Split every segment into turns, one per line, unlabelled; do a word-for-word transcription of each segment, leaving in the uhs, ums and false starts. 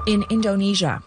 In Indonesia,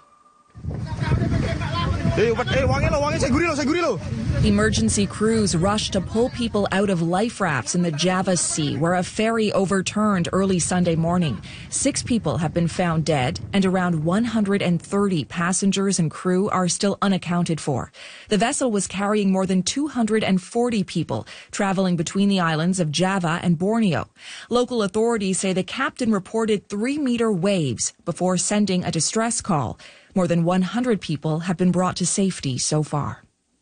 emergency crews rushed to pull people out of life rafts in the Java Sea, where a ferry overturned early Sunday morning. Six people have been found dead, and around one hundred thirty passengers and crew are still unaccounted for. The vessel was carrying more than two hundred forty people, traveling between the islands of Java and Borneo. Local authorities say the captain reported three-meter waves before sending a distress call. More than one hundred people have been brought to safety so far.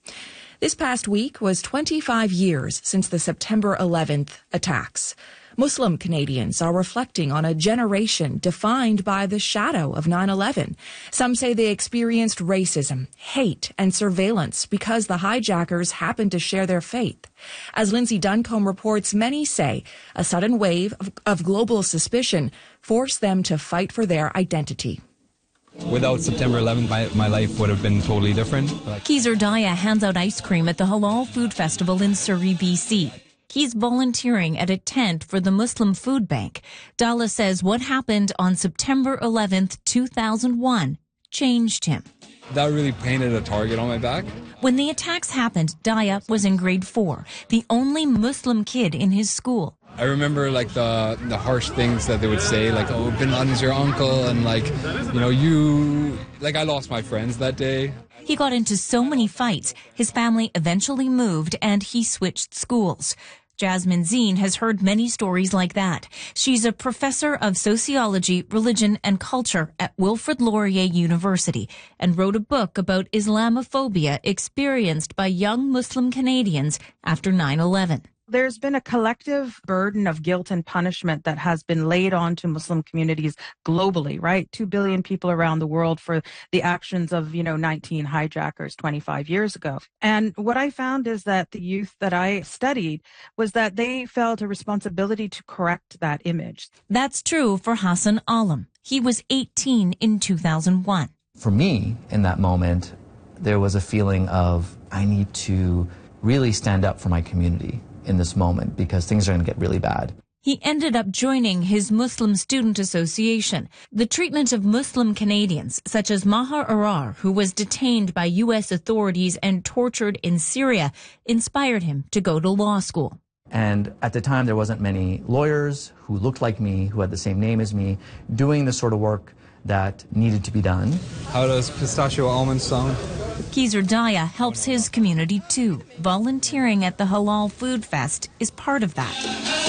This past week was twenty-five years since the September eleventh attacks. Muslim Canadians are reflecting on a generation defined by the shadow of nine eleven. Some say they experienced racism, hate, and surveillance because the hijackers happened to share their faith. As Lindsay Duncombe reports, many say a sudden wave of, of global suspicion forced them to fight for their identity.
Without September eleventh, my, my life would have been totally different.
Keezer Daya hands out ice cream at the Halal Food Festival in Surrey, B C. He's volunteering at a tent for the Muslim Food Bank. Dalla says what happened on September eleventh, two thousand one changed him.
That really painted a target on my back.
When the attacks happened, Daya was in grade four, the only Muslim kid in his school.
I remember like the the harsh things that they would say, like, oh, Bin Laden's your uncle, and like, you know, you, like I lost my friends that day.
He got into so many fights, his family eventually moved and he switched schools. Jasmine Zine has heard many stories like that. She's a professor of sociology, religion, and culture at Wilfrid Laurier University and wrote a book about Islamophobia experienced by young Muslim Canadians after nine eleven.
There's been a collective burden of guilt and punishment that has been laid on to Muslim communities globally, right? Two billion people around the world for the actions of, you know, nineteen hijackers twenty-five years ago. And what I found is that the youth that I studied was that they felt a responsibility to correct that image.
That's true for Hassan Alam. He was eighteen in two thousand one.
For me, in that moment, there was a feeling of I need to really stand up for my community in this moment because things are going to get really bad.
He ended up joining his Muslim Student Association. The treatment of Muslim Canadians, such as Maher Arar, who was detained by U S authorities and tortured in Syria, inspired him to go to law school.
And at the time, there wasn't many lawyers who looked like me, who had the same name as me, doing the sort of work that needed to be done.
How does pistachio almonds sound?
Keezer Daya helps his community too. Volunteering at the Halal Food Fest is part of that.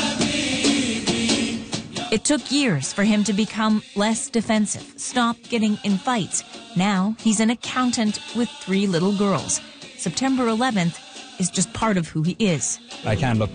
It took years for him to become less defensive, stop getting in fights. Now he's an accountant with three little girls. September eleventh is just part of who he is.
I can't look